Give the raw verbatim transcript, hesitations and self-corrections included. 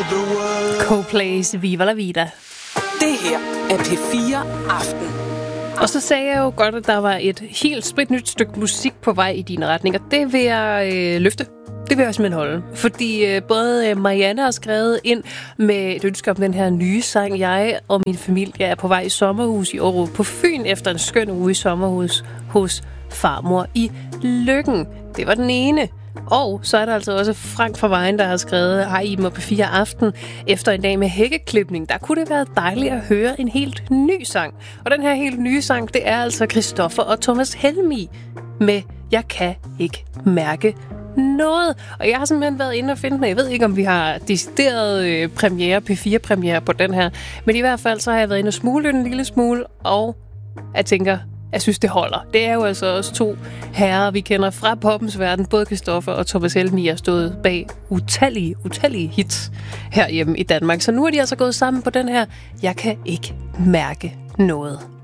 the world. Coldplay's Viva la Vida. Det her er P fire Aften. Og så sagde jeg jo godt, at der var et helt spritnyt stykke musik på vej i din retning, og det vil jeg øh, løfte. Det vil jeg simpelthen holde. Fordi øh, både Marianne har skrevet ind med et ønske om den her nye sang. Jeg og min familie er på vej i sommerhus i Aarup på Fyn efter en skøn uge i sommerhus hos farmor i Løkken. Det var den ene. Og så er der altså også Frank fra Vejen, der har skrevet: Hej Iben og P fire Aften. Efter en dag med hækkeklipning, der kunne det være dejligt at høre en helt ny sang. Og den her helt nye sang, det er altså Christoffer og Thomas Helmig med Jeg kan ikke mærke noget. Og jeg har simpelthen været inde og finde den. Jeg ved ikke, om vi har decideret øh, premiere, P fire premiere på den her. Men i hvert fald så har jeg været inde og smule en lille smule, og jeg tænker, jeg synes, det holder. Det er jo altså også to herrer, vi kender fra poppens verden. Både Christoffer og Thomas Helmig har stået bag utallige, utallige hits herhjemme i Danmark. Så nu er de altså gået sammen på den her Jeg kan ikke mærke noget.